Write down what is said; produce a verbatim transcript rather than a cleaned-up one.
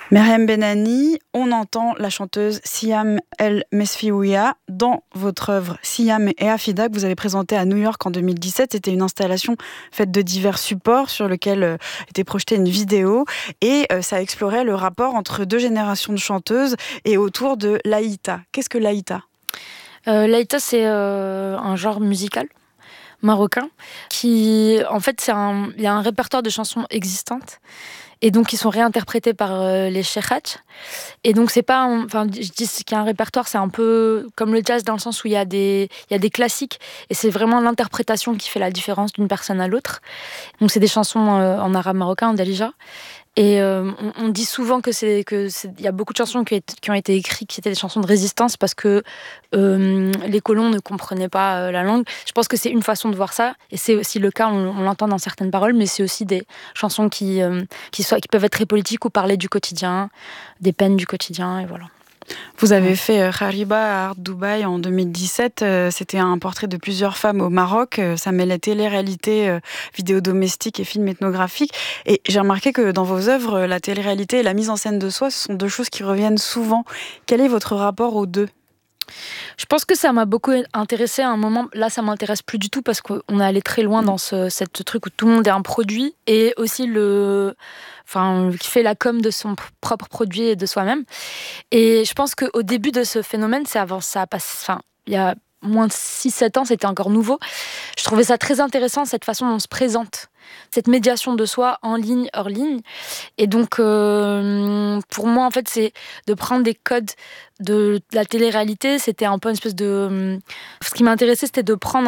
Meriem Benani, on entend la chanteuse Siam El Mesfioua dans votre œuvre Siam et Afida que vous avez présentée à New York en deux mille dix-sept. C'était une installation faite de divers supports sur lequel euh, était projetée une vidéo et euh, ça explorait le rapport entre deux générations de chanteuses et autour de l'Aïta. Qu'est-ce que l'Aïta ? euh, L'Aïta, c'est euh, un genre musical marocain qui, en fait, c'est un, il y a un répertoire de chansons existantes. Et donc, ils sont réinterprétés par euh, les cheikhats. Et donc, c'est pas... Enfin, je dis qu'il y a un répertoire, c'est un peu comme le jazz dans le sens où il y a des, il y a des classiques. Et c'est vraiment l'interprétation qui fait la différence d'une personne à l'autre. Donc, c'est des chansons euh, en arabe marocain, en dalija. Et euh, on, on dit souvent que c'est que c'est, y a beaucoup de chansons qui, est, qui ont été écrites qui étaient des chansons de résistance parce que euh, les colons ne comprenaient pas euh, la langue. Je pense que c'est une façon de voir ça et c'est aussi le cas, on, on l'entend dans certaines paroles, mais c'est aussi des chansons qui euh, qui, soient, qui peuvent être très politiques ou parler du quotidien, des peines du quotidien et voilà. Vous avez fait euh, Khariba à Art Dubaï en deux mille dix-sept. Euh, c'était un portrait de plusieurs femmes au Maroc. Euh, ça mêlait télé-réalité, euh, vidéos domestiques et films ethnographiques. Et j'ai remarqué que dans vos œuvres, la télé-réalité et la mise en scène de soi, ce sont deux choses qui reviennent souvent. Quel est votre rapport aux deux ? Je pense que ça m'a beaucoup intéressée à un moment. Là, ça m'intéresse plus du tout parce qu'on est allé très loin dans ce cette truc où tout le monde est un produit et aussi le, enfin, qui fait la com de son propre produit et de soi-même. Et je pense qu'au début de ce phénomène, c'est avant ça passe. Enfin, il y a moins de six sept ans, c'était encore nouveau. Je trouvais ça très intéressant, cette façon dont on se présente, cette médiation de soi en ligne, hors ligne. Et donc, euh, pour moi, en fait, c'est de prendre des codes de la télé-réalité. C'était un peu une espèce de... Ce qui m'intéressait, c'était de prendre